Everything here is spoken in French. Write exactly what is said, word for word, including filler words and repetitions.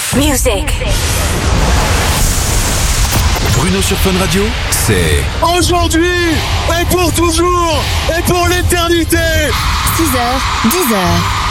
Music. Bruno sur Fun Radio, c'est aujourd'hui et pour toujours et pour l'éternité. six heures, dix heures.